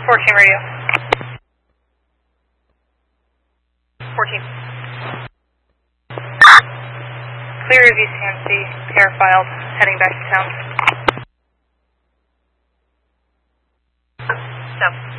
14 radio. 14. Clear of VCMC, air filed, heading back to town. So.